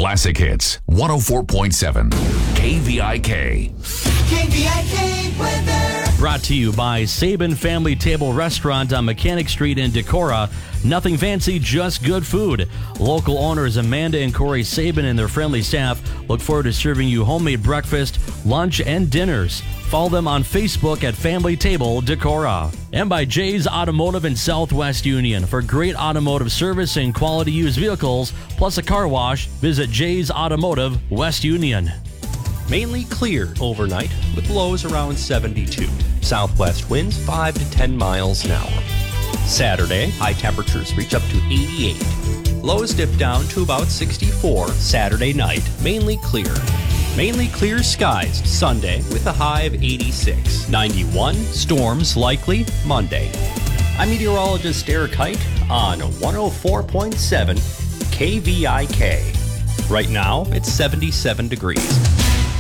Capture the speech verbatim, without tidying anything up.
Classic Hits, one oh four point seven, K V I K. K V I K weather. Brought to you by Sabin Family Table Restaurant on Mechanic Street in Decorah. Nothing fancy, just good food. Local owners Amanda and Corey Sabin and their friendly staff look forward to serving you homemade breakfast, lunch, and dinners. Follow them on Facebook at Family Table Decorah. And by Jay's Automotive in Southwest Union. For great automotive service and quality used vehicles, plus a car wash, visit Jay's Automotive, West Union. Mainly clear overnight with lows around seventy-two. Southwest winds five to ten miles an hour. Saturday, high temperatures reach up to eighty-eight. Lows dip down to about sixty-four Saturday night, mainly clear. Mainly clear skies Sunday with a high of eighty-six. ninety-one, storms likely Monday. I'm meteorologist Eric Height on one oh four point seven K V I K. Right now, it's seventy-seven degrees.